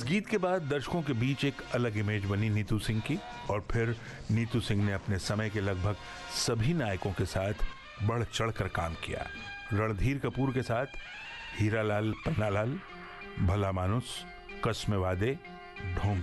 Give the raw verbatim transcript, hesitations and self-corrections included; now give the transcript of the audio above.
गीत के बाद दर्शकों के बीच एक अलग इमेज बनी नीतू सिंह की, और फिर नीतू सिंह ने अपने समय के लगभग सभी नायकों के साथ बढ़ चढ़कर काम किया। रणधीर कपूर के साथ हीरालाल पन्नालाल, भला मानुस, कस्मे वादे, ढोंगी।